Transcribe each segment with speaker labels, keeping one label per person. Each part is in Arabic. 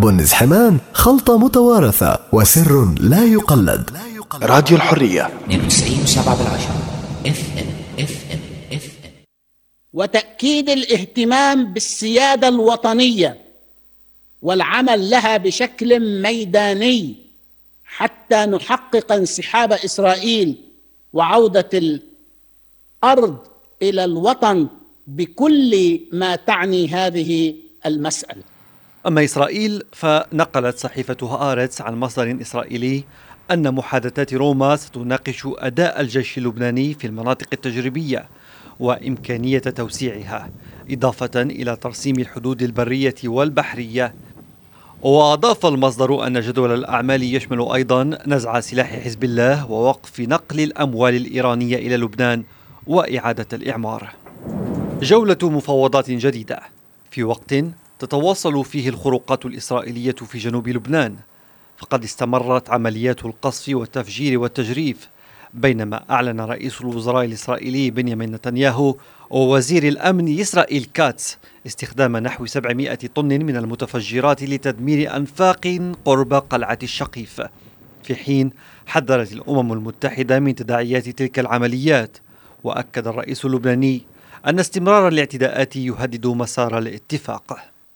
Speaker 1: بندز حمان خلطة متوارثة وسر لا يقلد.
Speaker 2: راديو الحرية
Speaker 3: 92.7 FM.
Speaker 4: وتأكيد الاهتمام بالسيادة الوطنية والعمل لها بشكل ميداني حتى نحقق انسحاب إسرائيل وعودة الأرض إلى الوطن بكل ما تعني هذه المسألة.
Speaker 5: أما إسرائيل فنقلت صحيفة هآرتس عن مصدر إسرائيلي أن محادثات روما ستناقش أداء الجيش اللبناني في المناطق التجريبية وإمكانية توسيعها، إضافة إلى ترسيم الحدود البرية والبحرية. وأضاف المصدر أن جدول الأعمال يشمل أيضا نزع سلاح حزب الله ووقف نقل الأموال الإيرانية إلى لبنان وإعادة الإعمار. جولة مفاوضات جديدة في وقت تتواصل فيه الخروقات الإسرائيلية في جنوب لبنان، فقد استمرت عمليات القصف والتفجير والتجريف، بينما أعلن رئيس الوزراء الإسرائيلي بنيامين نتنياهو ووزير الأمن إسرائيل كاتس استخدام نحو 700 طن من المتفجرات لتدمير أنفاق قرب قلعة الشقيف، في حين حذرت الأمم المتحدة من تداعيات تلك العمليات. وأكد الرئيس اللبناني أن استمرار الاعتداءات يهدد مسار الاتفاق.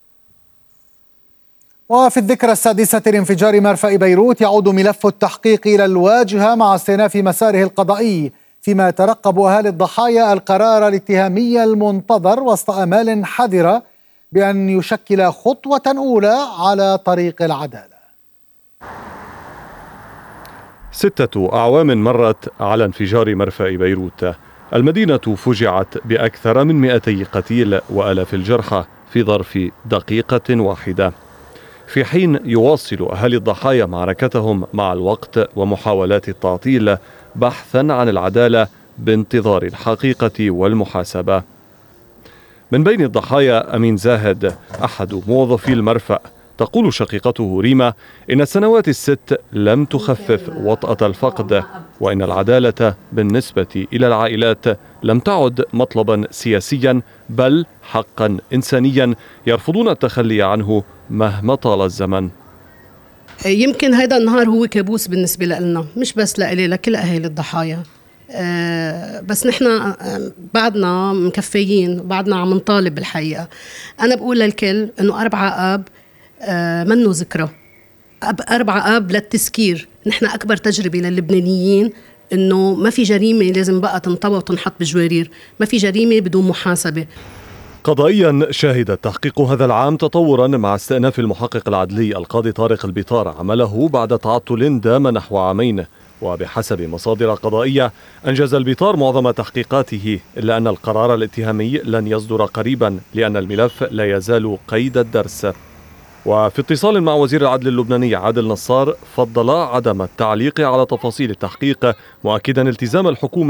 Speaker 6: وفي الذكرى السادسة لانفجار مرفأ بيروت يعود ملف التحقيق إلى الواجهة مع استئناف مساره القضائي، فيما يترقب أهالي الضحايا القرار الاتهامي المنتظر وسط آمال حذرة بأن يشكل خطوة أولى على طريق العدالة.
Speaker 7: 6 أعوام مرت على انفجار مرفأ بيروت. المدينة فجعت بأكثر من 200 قتيل وآلاف الجرحى في ظرف دقيقة واحدة، في حين يواصل أهالي الضحايا معركتهم مع الوقت ومحاولات التعطيل بحثا عن العدالة بانتظار الحقيقة والمحاسبة. من بين الضحايا أمين زاهد أحد موظفي المرفأ، تقول شقيقته ريما إن السنوات ال6 لم تخفف وطأة الفقد، وإن العدالة بالنسبة إلى العائلات لم تعد مطلبا سياسيا بل حقا إنسانيا يرفضون التخلي عنه مهما طال الزمن.
Speaker 8: يمكن هذا النهار هو كابوس بالنسبة لنا، مش بس لإلي، لكل أهالي الضحايا. بس نحن بعدنا مكفيين، بعدنا عم نطالب بالحقيقة. أنا بقول للكل إنه 4 آب منه ذكرى، 4 آب للتذكير. نحن أكبر تجربة للبنانيين إنه ما في جريمة لازم بقى تنطوى وتنحط بجوارير، ما في جريمة بدون محاسبة.
Speaker 7: قضائيا شهد تحقيق هذا العام تطورا مع استئناف المحقق العدلي القاضي طارق البيطار عمله بعد تعطل دام نحو عامين. وبحسب مصادر قضائية أنجز البيطار معظم تحقيقاته، إلا أن القرار الاتهامي لن يصدر قريبا لأن الملف لا يزال قيد الدرس. وفي اتصال مع وزير العدل اللبناني عادل نصار فضل عدم التعليق على تفاصيل التحقيق، مؤكدا التزام الحكومة